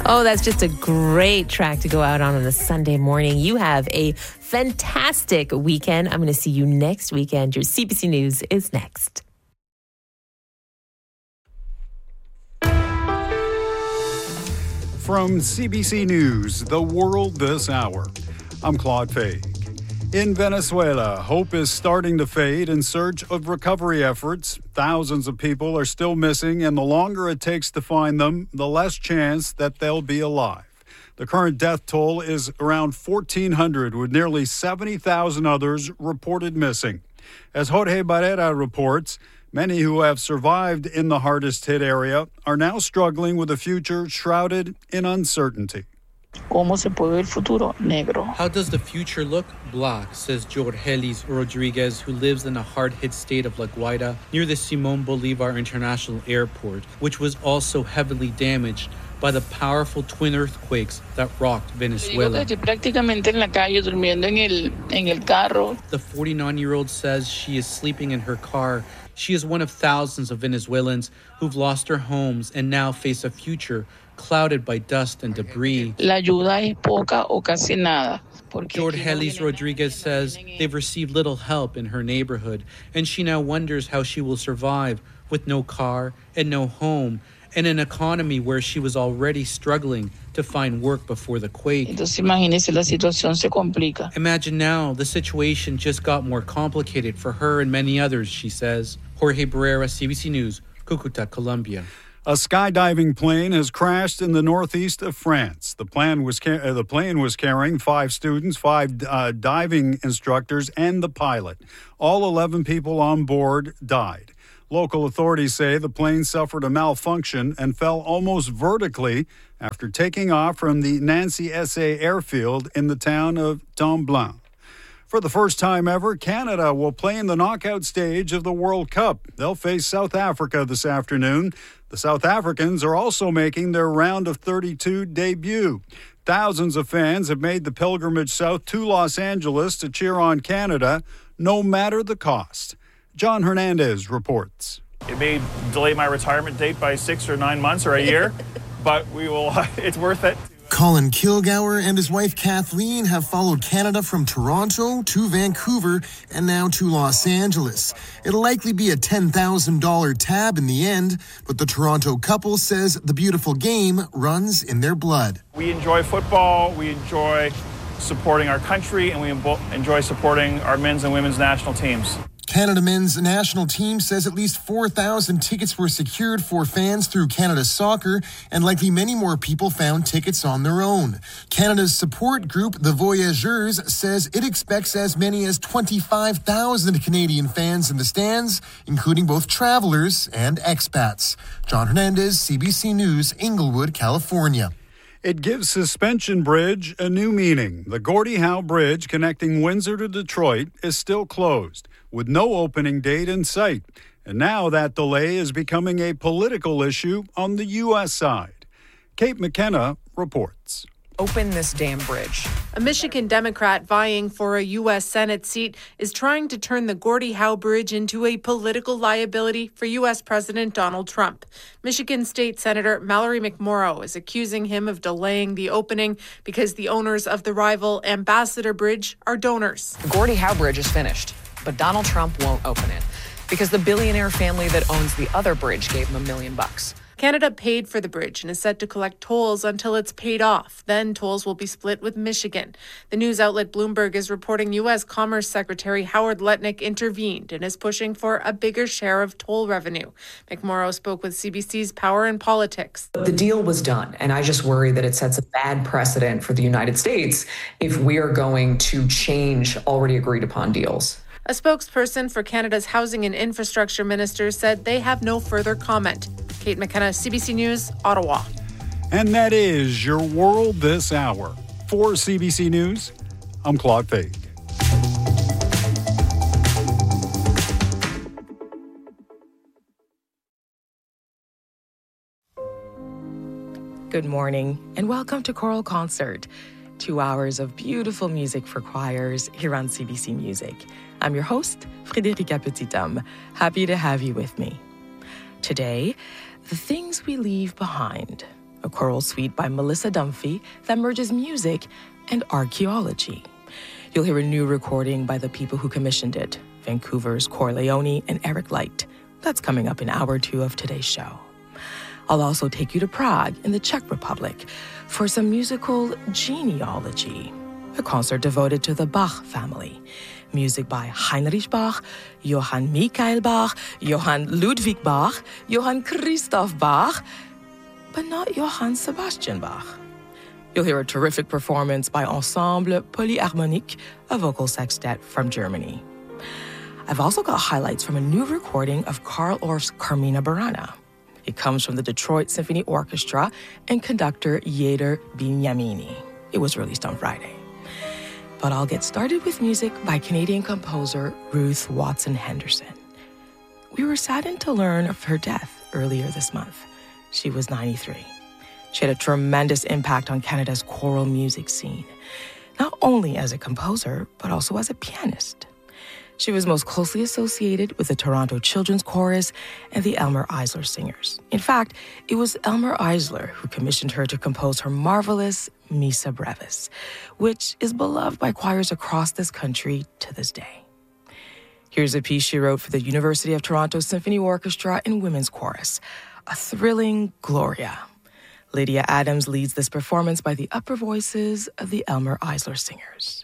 Oh, that's just a great track to go out on a Sunday morning. You have a fantastic weekend. I'm going to see you next weekend. Your CBC News is next. From CBC News, The World This Hour, I'm Claude Fay. In Venezuela, hope is starting to fade in search of recovery efforts. Thousands of people are still missing, and the longer it takes to find them, the less chance that they'll be alive. The current death toll is around 1,400, with nearly 70,000 others reported missing. As Jorge Barrera reports, many who have survived in the hardest-hit area are now struggling with a future shrouded in uncertainty. ¿Cómo se puede ver el futuro? Negro. How does the future look? Black, says Jorgelis Rodriguez, who lives in the hard-hit state of La Guaira near the Simon Bolivar International Airport, which was also heavily damaged by the powerful twin earthquakes that rocked Venezuela. Prácticamente en la calle, durmiendo en el carro. The 49-year-old says she is sleeping in her car. She is one of thousands of Venezuelans who've lost their homes and now face a future clouded by dust and debris. La ayuda es poca o casi nada. Jorgelis Rodriguez says they've received little help in her neighborhood, and she now wonders how she will survive with no car and no home, and an economy where she was already struggling to find work before the quake. Entonces imagínese, la situación se complica. Imagine now, the situation just got more complicated for her and many others, she says. Jorge Barrera, CBC News, Cucuta, Colombia. A skydiving plane has crashed in the northeast of France. The plane was carrying 5 students, 5 diving instructors, and the pilot. All 11 people on board died. Local authorities say the plane suffered a malfunction and fell almost vertically after taking off from the Nancy SA airfield in the town of Tomblain. For the first time ever, Canada will play in the knockout stage of the World Cup. They'll face South Africa this afternoon. The South Africans are also making their round of 32 debut. Thousands of fans have made the pilgrimage south to Los Angeles to cheer on Canada, no matter the cost. John Hernandez reports. It may delay my retirement date by 6 or 9 months or a year, but it's worth it. Colin Kilgour and his wife Kathleen have followed Canada from Toronto to Vancouver and now to Los Angeles. It'll likely be a $10,000 tab in the end, but the Toronto couple says the beautiful game runs in their blood. We enjoy football, we enjoy supporting our country, and we enjoy supporting our men's and women's national teams. Canada men's national team says at least 4,000 tickets were secured for fans through Canada Soccer, and likely many more people found tickets on their own. Canada's support group, the Voyageurs, says it expects as many as 25,000 Canadian fans in the stands, including both travelers and expats. John Hernandez, CBC News, Inglewood, California. It gives Suspension Bridge a new meaning. The Gordie Howe Bridge connecting Windsor to Detroit is still closed, with no opening date in sight. And now that delay is becoming a political issue on the U.S. side. Kate McKenna reports. Open this damn bridge. A Michigan Democrat vying for a U.S. Senate seat is trying to turn the Gordie Howe Bridge into a political liability for U.S. President Donald Trump. Michigan State Senator Mallory McMorrow is accusing him of delaying the opening because the owners of the rival Ambassador Bridge are donors. The Gordie Howe Bridge is finished, but Donald Trump won't open it because the billionaire family that owns the other bridge gave him $1 million. Canada paid for the bridge and is set to collect tolls until it's paid off. Then tolls will be split with Michigan. The news outlet Bloomberg is reporting U.S. Commerce Secretary Howard Lutnick intervened and is pushing for a bigger share of toll revenue. McMorrow spoke with CBC's Power and Politics. The deal was done, and I just worry that it sets a bad precedent for the United States if we are going to change already agreed upon deals. A spokesperson for Canada's Housing and Infrastructure Minister said they have no further comment. Kate McKenna, CBC News, Ottawa. And that is your world this hour. For CBC News, I'm Claude Fay. Good morning and welcome to Choral Concert. 2 hours of beautiful music for choirs here on CBC Music. I'm your host, Frédérica Petithomme. Happy to have you with me. Today, the things we leave behind. a choral suite by Melissa Dunphy that merges music and archaeology. You'll hear a new recording by the people who commissioned it, Vancouver's Corleone and Eric Light. That's coming up in hour 2 of today's show. I'll also take you to Prague in the Czech Republic for some musical genealogy, a concert devoted to the Bach family. Music by Heinrich Bach, Johann Michael Bach, Johann Ludwig Bach, Johann Christoph Bach, but not Johann Sebastian Bach. You'll hear a terrific performance by Ensemble Polyharmonique, a vocal sextet from Germany. I've also got highlights from a new recording of Carl Orff's Carmina Burana. It comes from the Detroit Symphony Orchestra and conductor Yeder Binyamini. It was released on Friday. But I'll get started with music by Canadian composer Ruth Watson Henderson. We were saddened to learn of her death earlier this month. She was 93. She had a tremendous impact on Canada's choral music scene, not only as a composer, but also as a pianist. She was most closely associated with the Toronto Children's Chorus and the Elmer Eisler Singers. In fact, it was Elmer Eisler who commissioned her to compose her marvelous Missa Brevis, which is beloved by choirs across this country to this day. Here's a piece she wrote for the University of Toronto Symphony Orchestra and Women's Chorus, a thrilling Gloria. Lydia Adams leads this performance by the upper voices of the Elmer Eisler Singers.